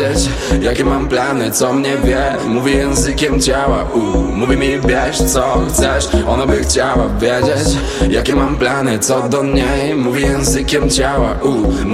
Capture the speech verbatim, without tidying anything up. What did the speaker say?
wiedzieć, jakie mam plany, co mnie wie. Mówi językiem ciała, u, mówi mi bierz co chcesz. Ona by chciała wiedzieć, jakie mam plany, co do niej. Mówi językiem ciała, u,